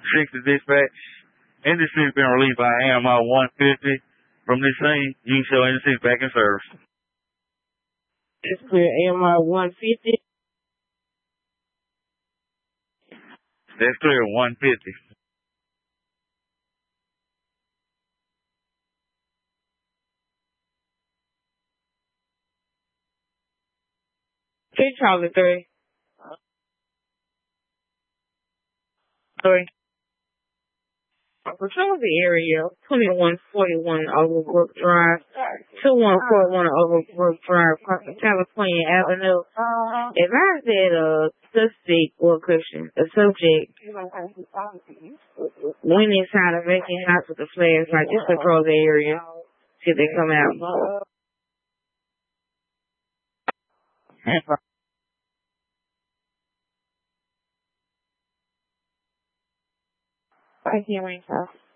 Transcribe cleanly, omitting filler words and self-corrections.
60 dispatch. Industry has been relieved by AMI 150. From this scene, you show industry back in service. It's clear, AMI 150. That's clear, 150. Okay, Charlie 3. 3. Patrol the area, 2141 Overbrook Drive, 2141 Overbrook Drive, California Avenue. Advise that suspect or question, a subject went inside a vacant house with a flashlight. Just patrol the area, see if they come out. I can't wait, sir.